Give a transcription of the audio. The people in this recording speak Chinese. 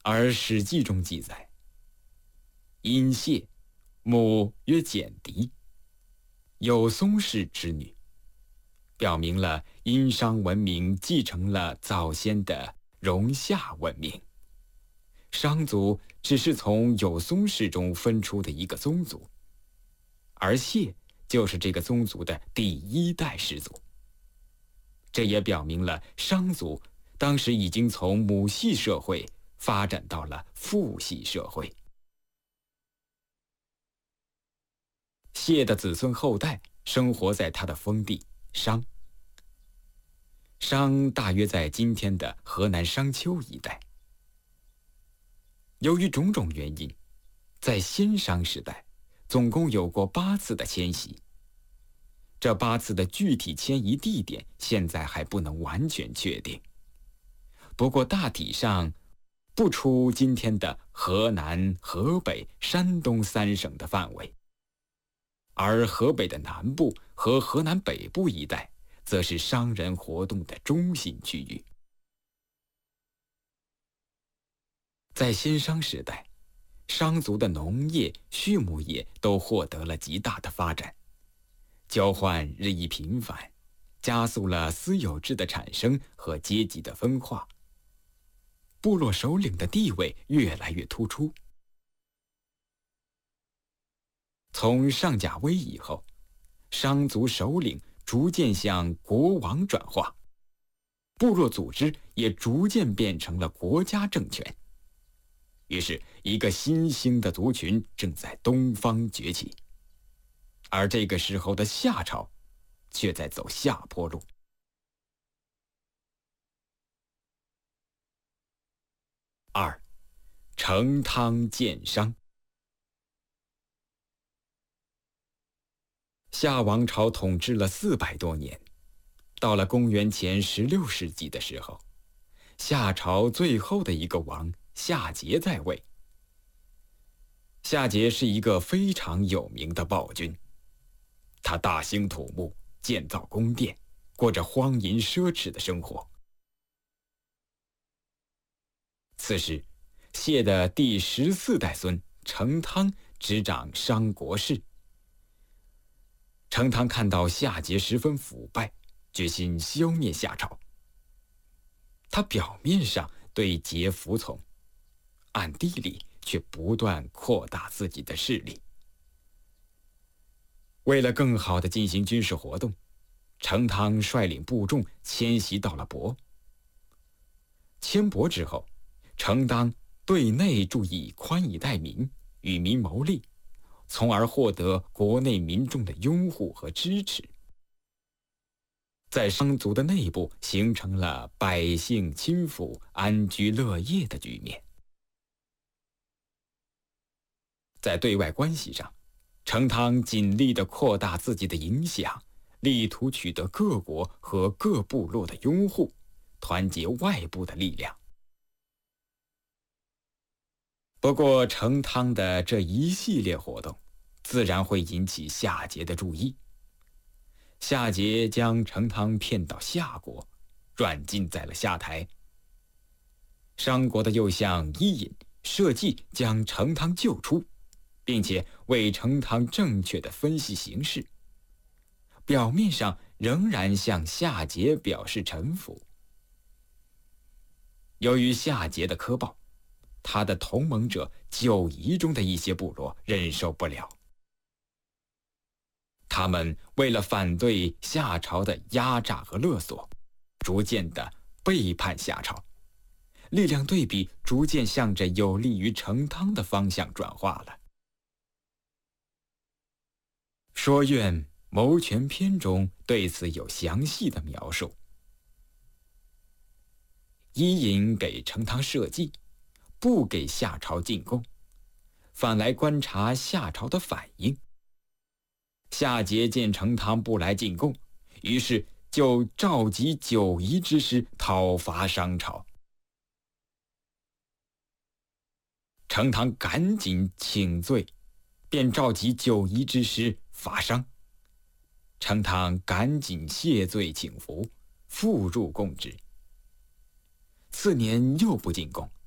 而《史记》中记载，殷谢，母曰简狄，有松氏之女，表明了殷商文明继承了早先的戎夏文明。商族只是从有松氏中分出的一个宗族，而谢就是这个宗族的第一代始祖。这也表明了商族当时已经从母系社会发展到了父系社会。谢的子孙后代生活在他的封地商。商大约在今天的河南商丘一带。由于种种原因，在新商时代，总共有过8次的迁徙。这8次的具体迁移地点现在还不能完全确定，不过大体上不出今天的河南、河北、山东3省的范围。而河北的南部和河南北部一带，则是商人活动的中心区域。在新商时代，商族的农业、畜牧业都获得了极大的发展，交换日益频繁，加速了私有制的产生和阶级的分化。部落首领的地位越来越突出。从上甲威以后，商族首领逐渐向国王转化，部落组织也逐渐变成了国家政权。于是，一个新兴的族群正在东方崛起，而这个时候的夏朝却在走下坡路。2. 成汤建商。夏王朝统治了400多年，到了公元前16世纪的时候，夏朝最后的一个王夏桀在位。夏桀是一个非常有名的暴君，他大兴土木，建造宫殿，过着荒淫奢侈的生活。此时，谢的第14代孙成汤执掌商国事。成汤看到夏桀十分腐败，决心消灭夏朝。他表面上对桀服从，暗地里却不断扩大自己的势力。为了更好地进行军事活动，成汤率领部众迁徙到了亳。迁亳之后，成汤对内注意宽以待民，与民谋利，从而获得国内民众的拥护和支持。在商族的内部形成了百姓亲附、安居乐业的局面。在对外关系上，成汤尽力地扩大自己的影响，力图取得各国和各部落的拥护，团结外部的力量。不过，成汤的这一系列活动，自然会引起夏桀的注意。夏桀将成汤骗到夏国，软禁在了夏台。商国的右相伊尹设计将成汤救出，并且为成汤正确地分析形势，表面上仍然向夏桀表示臣服。由于夏桀的苛暴，他的同盟者九夷中的一些部落忍受不了，他们为了反对夏朝的压榨和勒索，逐渐地背叛夏朝，力量对比逐渐向着有利于成汤的方向转化了。《说苑谋权篇》中对此有详细的描述。伊尹给成汤设计，不给夏朝进贡，反来观察夏朝的反应。夏桀见成汤不来进贡，于是就召集九夷之师讨伐商朝。成汤赶紧请罪，便召集九夷之师伐商。成汤赶紧谢罪请服，复入贡之。次年又不进贡，